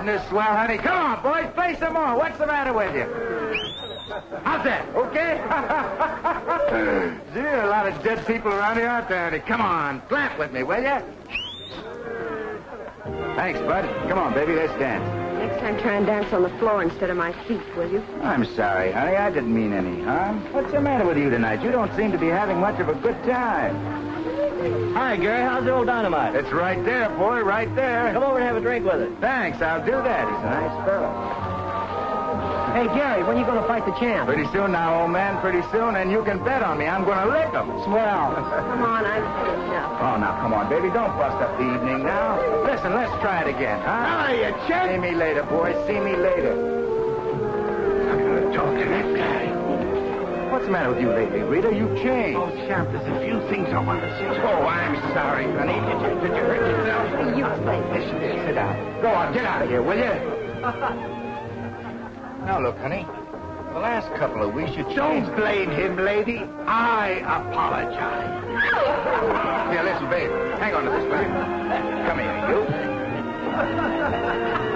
this swell, honey. Come on, boys, play some more. What's the matter with you? How's that? Okay? See, there are a lot of dead people around here, aren't there, honey? Come on, clap with me, will you? Thanks, Bud. Come on, baby, let's dance. Next time, try and dance on the floor instead of my feet, will you? I'm sorry, honey. I didn't mean any harm. What's the matter with you tonight? You don't seem to be having much of a good time. Hi, Gary. How's the old dynamite? It's right there, boy, right there. Come over and have a drink with us. Thanks, I'll do that. He's a nice fellow. Hey, Gary, when are you going to fight the champ? Pretty soon now, old man, pretty soon, and you can bet on me. I'm going to lick him. Swell. Come on, I've had enough. Oh, now, come on, baby. Don't bust up the evening now. Listen, let's try it again, huh? Ah, you chump. See me later, boys. See me later. I'm going to talk to that guy. What's the matter with you lately, Rita? You've changed. Oh, champ, there's a few things I want to say. Oh, I'm sorry, honey. Did you hurt yourself? You play. Listen, sit down. Go on, get out of here, will you? Now, look, honey. The last couple of weeks, you changed. Don't blame him, lady. I apologize. Here, listen, babe. Hang on to this, will you? Come here, you.